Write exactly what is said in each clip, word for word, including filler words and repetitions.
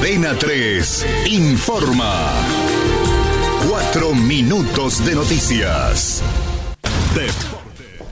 Cadena tres informa. Cuatro minutos de noticias. Deportes.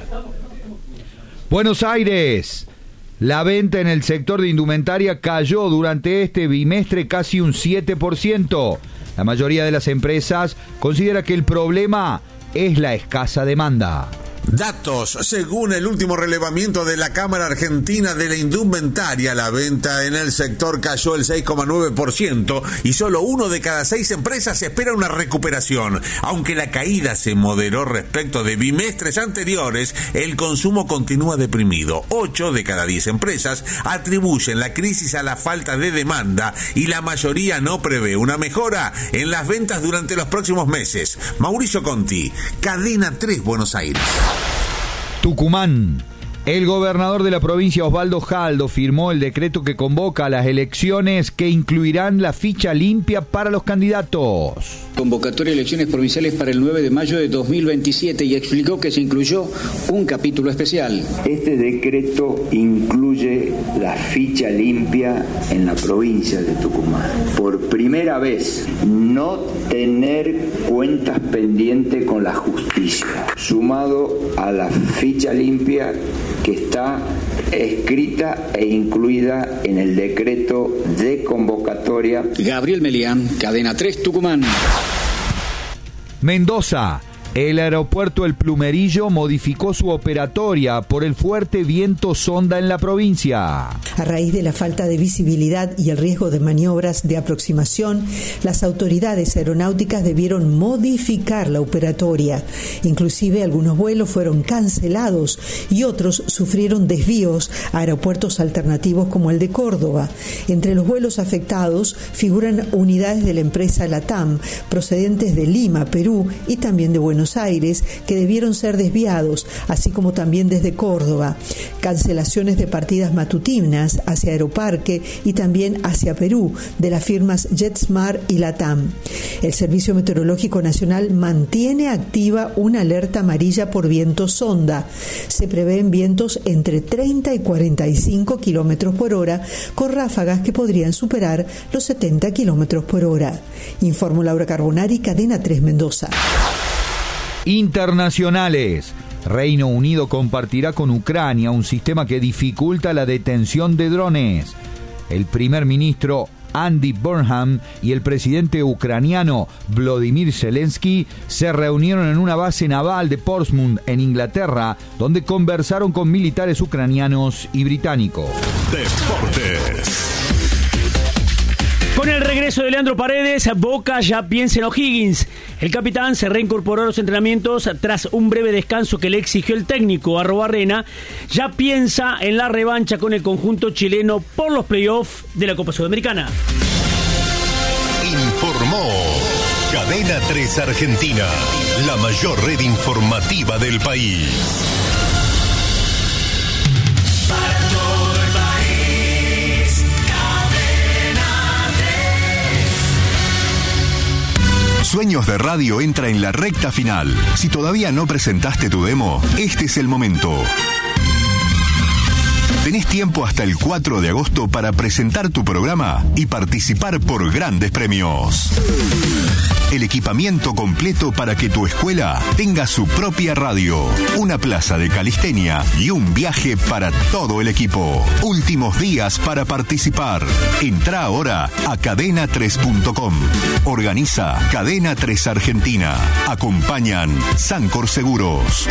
Buenos Aires. La venta en el sector de indumentaria cayó durante este bimestre casi un siete por ciento. La mayoría de las empresas considera que el problema es la escasa demanda. Datos, según el último relevamiento de la Cámara Argentina de la Indumentaria, la venta en el sector cayó el seis coma nueve por ciento y solo uno de cada seis empresas espera una recuperación. Aunque la caída se moderó respecto de bimestres anteriores, el consumo continúa deprimido. Ocho de cada diez empresas atribuyen la crisis a la falta de demanda y la mayoría no prevé una mejora en las ventas durante los próximos meses. Mauricio Conti, Cadena tres, Buenos Aires. Tucumán. El gobernador de la provincia, Osvaldo Jaldo, firmó el decreto que convoca a las elecciones que incluirán la ficha limpia para los candidatos. Convocatoria de elecciones provinciales para el nueve de mayo de dos mil veintisiete y explicó que se incluyó un capítulo especial. Este decreto incluye la ficha limpia en la provincia de Tucumán. Por primera vez, no tener cuentas pendientes con la justicia, sumado a la ficha limpia que está escrita e incluida en el decreto de convocatoria. Gabriel Melián, Cadena tres, Tucumán. Mendoza. El aeropuerto El Plumerillo modificó su operatoria por el fuerte viento sonda en la provincia. A raíz de la falta de visibilidad y el riesgo de maniobras de aproximación, las autoridades aeronáuticas debieron modificar la operatoria. Inclusive algunos vuelos fueron cancelados y otros sufrieron desvíos a aeropuertos alternativos como el de Córdoba. Entre los vuelos afectados figuran unidades de la empresa LATAM procedentes de Lima, Perú y también de Buenos Aires, que debieron ser desviados, así como también desde Córdoba. Cancelaciones de partidas matutinas hacia Aeroparque y también hacia Perú, de las firmas JetSmart y LATAM. El Servicio Meteorológico Nacional mantiene activa una alerta amarilla por viento sonda. Se prevén vientos entre treinta y cuarenta y cinco kilómetros por hora, con ráfagas que podrían superar los setenta kilómetros por hora. Informó Laura Carbonari, Cadena tres, Mendoza. Internacionales. Reino Unido compartirá con Ucrania un sistema que dificulta la detención de drones. El primer ministro Andy Burnham y el presidente ucraniano Volodymyr Zelensky se reunieron en una base naval de Portsmouth, en Inglaterra, donde conversaron con militares ucranianos y británicos. Deportes. Con el regreso de Leandro Paredes, Boca ya piensa en O'Higgins. El capitán se reincorporó a los entrenamientos tras un breve descanso que le exigió el técnico Arrobarrena. Ya piensa en la revancha con el conjunto chileno por los playoffs de la Copa Sudamericana. Informó Cadena tres Argentina, la mayor red informativa del país. Sueños de Radio entra en la recta final. Si todavía no presentaste tu demo, este es el momento. Tenés tiempo hasta el cuatro de agosto para presentar tu programa y participar por grandes premios. El equipamiento completo para que tu escuela tenga su propia radio, una plaza de calistenia y un viaje para todo el equipo. Últimos días para participar. Entrá ahora a cadena tres punto com. Organiza Cadena tres Argentina. Acompañan Sancor Seguros,